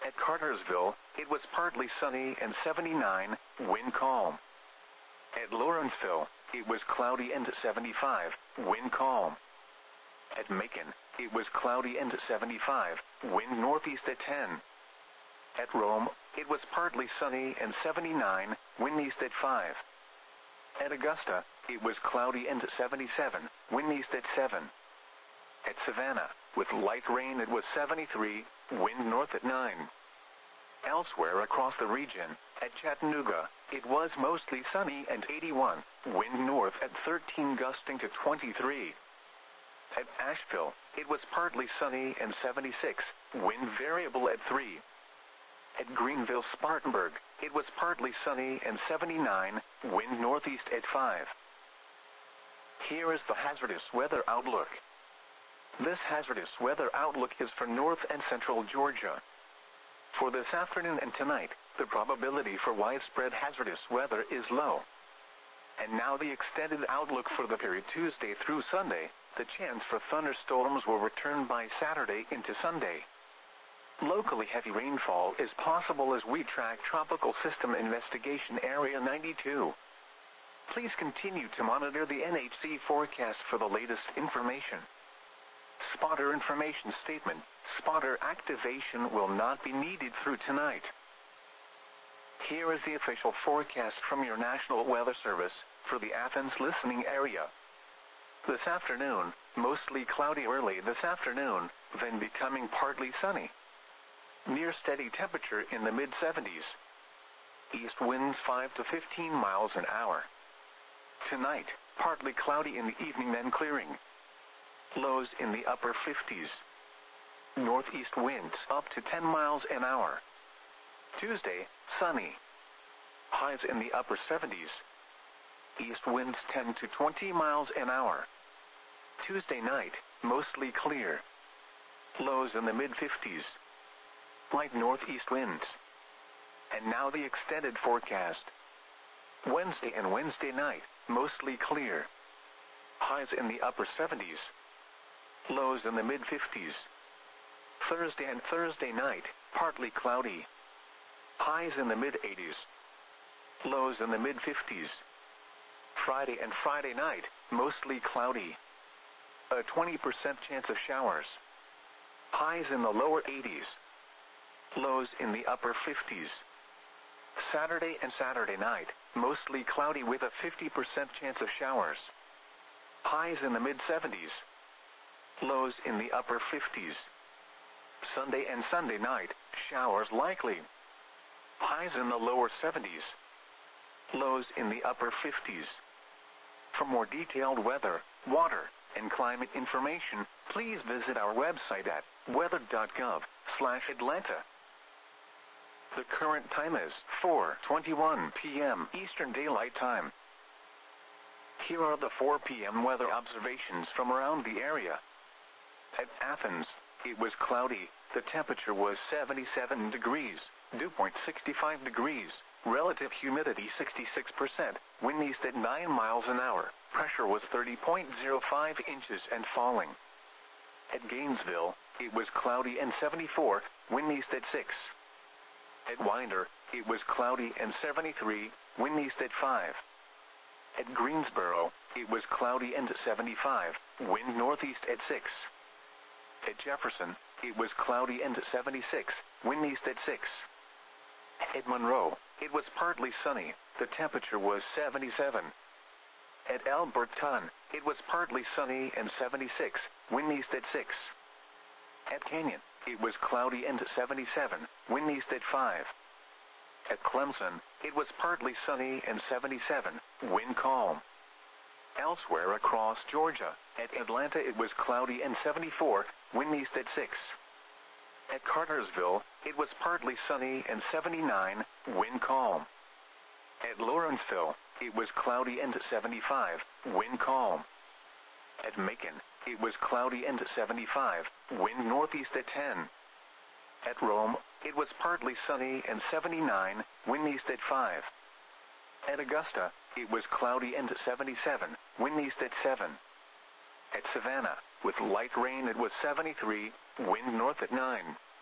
At Cartersville, it was partly sunny and 79, wind calm. At Lawrenceville, it was cloudy and 75, wind calm. At Macon, it was cloudy and 75, wind northeast at 10. At Rome, it was partly sunny and 79, wind east at 5. At Augusta, it was cloudy and 77, wind east at 7. At Savannah, with light rain, it was 73, wind north at 9. Elsewhere across the region, at Chattanooga, it was mostly sunny and 81, wind north at 13 gusting to 23. At Asheville, it was partly sunny and 76, wind variable at 3. At Greenville-Spartanburg, it was partly sunny and 79, wind northeast at 5. Here is the hazardous weather outlook. This hazardous weather outlook is for north and central Georgia. For this afternoon and tonight, the probability for widespread hazardous weather is low. And now the extended outlook for the period Tuesday through Sunday. The chance for thunderstorms will return by Saturday into Sunday. Locally heavy rainfall is possible as we track Tropical System Investigation Area 92. Please continue to monitor the NHC forecast for the latest information. Spotter information statement. Spotter activation will not be needed through tonight. Here is the official forecast from your National Weather Service for the Athens listening area. This afternoon, mostly cloudy early this afternoon, then becoming partly sunny. Near steady temperature in the mid-70s. East winds 5 to 15 miles an hour. Tonight, partly cloudy in the evening then clearing. Lows in the upper 50s. Northeast winds up to 10 miles an hour. Tuesday, sunny. Highs in the upper 70s. East winds 10 to 20 miles an hour. Tuesday night, mostly clear. Lows in the mid-50s. Light northeast winds. And now the extended forecast. Wednesday and Wednesday night, mostly clear. Highs in the upper 70s. Lows in the mid-50s. Thursday and Thursday night, partly cloudy. Highs in the mid-80s. Lows in the mid-50s. Friday and Friday night, mostly cloudy. A 20% chance of showers. Highs in the lower 80s. Lows in the upper 50s. Saturday and Saturday night, mostly cloudy with a 50% chance of showers. Highs in the mid-70s. Lows in the upper 50s. Sunday and Sunday night, showers likely. Highs in the lower 70s. Lows in the upper 50s. For more detailed weather, water, and climate information, please visit our website at weather.gov/Atlanta. The current time is 4:21 p.m. Eastern Daylight Time. Here are the 4 p.m. weather observations from around the area. At Athens, it was cloudy. The temperature was 77 degrees, dew point 65 degrees, relative humidity 66%, wind east at 9 miles an hour, pressure was 30.05 inches and falling. At Gainesville, it was cloudy and 74, wind east at 6. At Winder, it was cloudy and 73, wind east at 5. At Greensboro, it was cloudy and 75, wind northeast at 6. At Jefferson, it was cloudy and 76, wind east at 6. At Monroe, it was partly sunny, the temperature was 77. At Alberton, it was partly sunny and 76, wind east at 6. At Canyon, it was cloudy and 77, wind east at 5. At Clemson, it was partly sunny and 77, wind calm. Elsewhere across Georgia, at Atlanta it was cloudy and 74, wind east at 6. At Cartersville, it was partly sunny and 79, wind calm. At Lawrenceville, it was cloudy and 75, wind calm. At Macon, it was cloudy and 75, wind northeast at 10. At Rome, it was partly sunny and 79, wind east at 5. At Augusta, it was cloudy and 77, wind east at 7. At Savannah, with light rain it was 73, wind north at 9.